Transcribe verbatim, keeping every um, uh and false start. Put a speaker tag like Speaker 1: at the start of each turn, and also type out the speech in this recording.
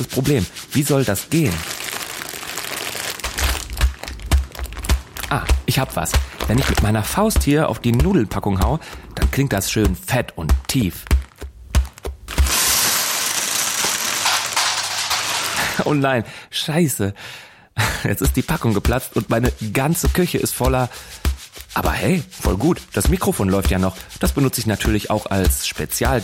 Speaker 1: Das Problem, wie soll das gehen? Ah, ich hab was. Wenn ich mit meiner Faust hier auf die Nudelpackung hau, dann klingt das schön fett und tief. Oh nein, scheiße. Jetzt ist die Packung geplatzt und meine ganze Küche ist voller... Aber hey, voll gut. Das Mikrofon läuft ja noch. Das benutze ich natürlich auch als Spezial.